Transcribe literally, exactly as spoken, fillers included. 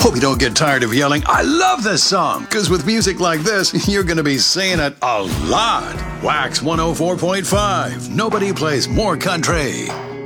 Hope you don't get tired of yelling, "I love this song," because with music like this, you're going to be saying it a lot. Wax one oh four point five. Nobody plays more country.